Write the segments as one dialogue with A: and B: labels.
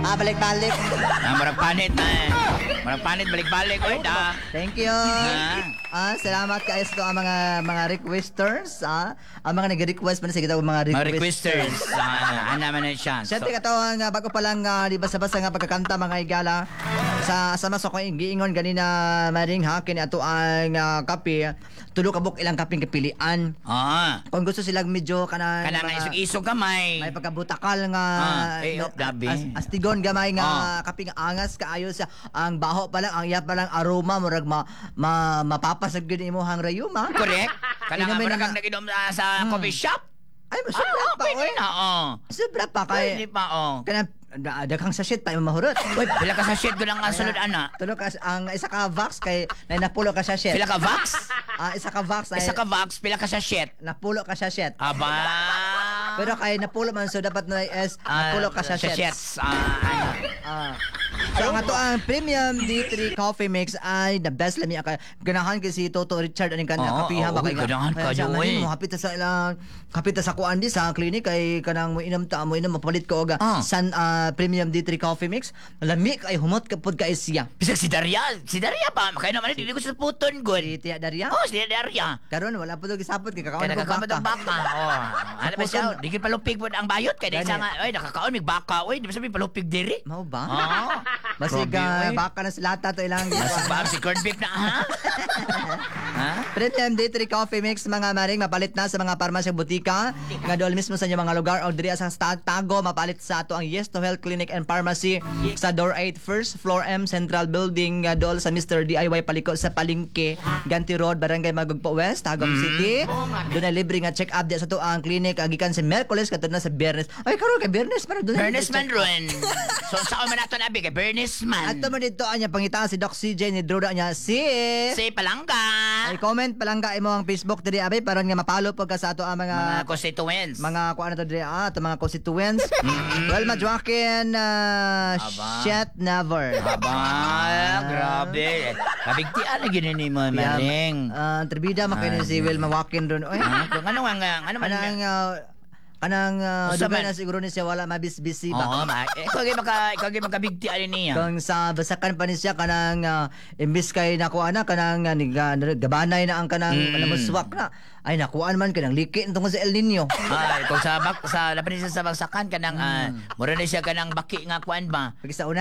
A: Balik-balik.
B: Marag panit na eh. Marag panit, balik-balik. Uy, da.
A: Thank you. Salamat kayo sa mga requesters. Ang mga nag-request man sa kita mga
B: Mga
A: requesters.
B: requesters. Naman na siya.
A: Siyempre ka nga bago pa lang di basa-basa nga pagkakanta mga igala sa mas ako giingon ganina maring ha kini ato ang kape tulo ka buk ilang kaping kapilian. Kung gusto silang medyo kanang
B: isog-isog kamay.
A: may pagkabutakal nga
B: dabi.
A: astigon gamay nga kaping angas kaayo sa ang baho pa lang ang iya pa lang aroma murag mapapasag gyud imong rayuma.
B: Correct. Kanang
A: Inumin
B: murag
A: na
B: kang naginom sa coffee shop.
A: Ay sobra pa
B: Pwede
A: oy.
B: na,
A: Sobra pa kay
B: Pwede pa,
A: kanang daghang sachet pa imong mahurot.
B: Uy, pila ka sa shit ko lang sulod, ana.
A: Tulo ka ang isa ka vax kay napulo ka sachet.
B: Pila ka vax?
A: Isa ka vax ay
B: Isa ka vax, pila ka sa shit.
A: napulo ka sachet.
B: Aba.
A: Pero kay napulo man so dapat na is napulo ka sachet.
B: Sachets.
A: So ang ato ang premium D3 coffee mix ay the best lami kay ganahan kasi Toto Richard aning kanang kapihan ba kay
B: ganahan ka joy.
A: mo hapit sa ilang kapit sa kuan di sa clinic kay kanang mo inom mapalit ko og san premium D3 coffee mix lami kay humot kapod kay siya.
B: Bisag si Daria pa, kaya naman dili ko sa puton gud.
A: Di tiya Daria.
B: Si Daria.
A: Karon wala pa to gisapot kay kakaon
B: Kaya
A: ko
B: nakakamad ang
A: baka.
B: baka. Ano ba siya? Di ka palupig po ang bayot. Kaya isa nga, nakakaon, may baka. Uy, di ba sabi palupig diri?
A: Mao ba?
B: Oo.
A: Basig baka na silata to ilang
B: Bab, si corned beef na, ha?
A: Premium D3 coffee mix mga maring mapalit na sa mga parmasya butika nga dool mismo sa inyong mga lugar o diri sa Tago mapalit sa ato ang Yes to Health Clinic and Pharmacy sa Door 8 First Floor M Central Building dool sa Mr. DIY Paliko sa Palengke Ganti Road Barangay Magugpo West Tagum City. Doon na libre nga check up di sa to ang clinic gikan sa Miyerkules kadto na sa Biyernes. Ay karon kay Biyernes para doon.
B: Bernes man ron. So saan man nato nabi kay Bernes man.
A: Ato man dito anya pangitaan si Doc CJ ni Druda niya si
B: Palangga.
A: ay comment Palangga imo ang Facebook diri abay para nga mapalo pag sa ato ang mga
B: constituents.
A: mga kuan na to diri ato mga constituents. Well, Joaquin shit never.
B: Grabe. Kabigtian na gini ni mo, maling.
A: Tribida makini si Will Mawakin ron. Oy.
B: Kung ano man.
A: Kanang
B: Usaman.
A: dugay na siguro ni siya wala mabisbisi
B: Oo,
A: ba.
B: ikaw gay makabigtian niya.
A: Kung sa basakan pa ni siya kanang imbis kay nakuha na kanang gabanay na ang kanang namuswak na ay nakuhaan man kanang liki tungkol sa El Nino.
B: Ay, kung sa lapan siya sa bagsakan kanang mura na siya kanang baki nga kuan ba.
A: Pag sa unas.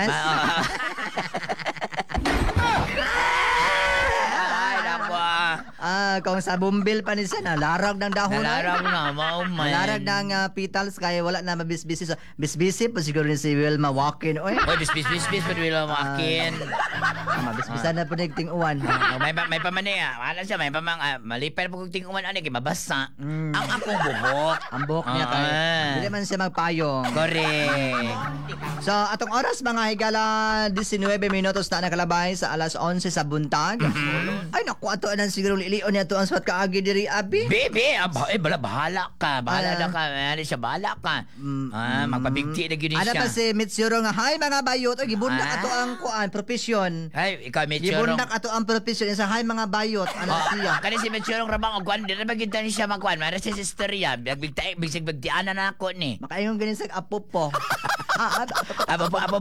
B: Ay, nako.
A: Kung sa bumbil pa ni siya nalarag ng dahon.
B: Nalarag na, man.
A: Nalarag ng petals kaya wala na mabisbisi. So, bisbisi pa siguro ni si Will Mawakin. Oy.
B: Oy, bis, pero wala makin.
A: Mabisbisan na po nagting-uwan.
B: May pamani wala siya, may pamang malipay po kung tinguman ani kay mabasa. Ang akong bubok.
A: Ang buhok niya kay. Dili man siya magpayong.
B: Correct.
A: So, atong oras mga higala 19 minutos na nakalabay sa alas 11 sa buntag. Ay naku ato nan siguro lilion niya to ang swat kaagi diri abi.
B: Bebe, bahala ka. Bahala na ka. Ano siya, bahala ka. Magpabigti na gini
A: Ano
B: siya.
A: pa si Mitsuro nga, hi mga bayot. Ay, gibundak ato ang kuan, profesyon.
B: Ay, ikaw, Mechorong.
A: Gibundak ato ang profesyon. Isa, hi mga bayot. Ano siya?
B: Kani si Mechorong rabang og kuan, di na magitan siya magkuan. Mara siya sisterya. Bigsig bagtiana na ako ni.
A: Makaingon ganin sa apo po.
B: Apo.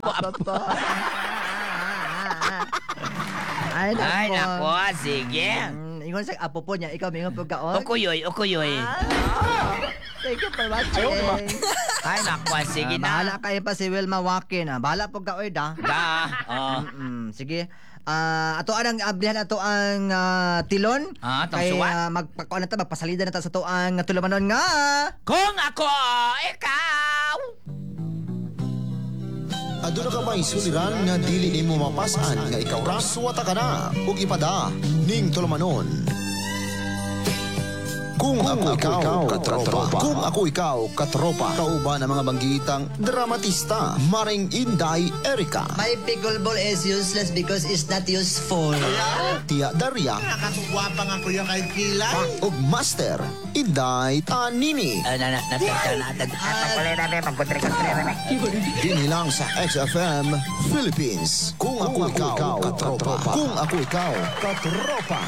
A: Ay,
B: Ay, nako, sige.
A: Ingon sa apo po niya. Ikaw, mingon pagkaon.
B: Ukuyoy.
A: Thank you for watching.
B: Ay, nako, sige na.
A: Bahala kayo pa si Wilma Wakin. Bahala pagkaoy da. Sige. Ato ang ablihan ato ang tilon.
B: Kay
A: magpakuan na ta magpasalida na ta sa to ang tulumanon nga.
B: Kung ako, ikaw.
C: Aduna ka may suliran nga dili nimo mapasan nga ikaw ra suwata ka na ug ipada ning tulumanon. Kung ako ikaw, katropa. Kung ako ikaw, katropa. Kauban ang mga banggitang dramatista, Maring Inday Erika.
A: My pickleball is useless because it's not useful.
C: Tia Daria.
D: Nakakagwapa nga ko yung kay Kilay.
C: Ug Master Inday Tanini. Dinilang sa XFM Philippines. Kung ako ikaw, katropa. Kung ako ikaw, katropa.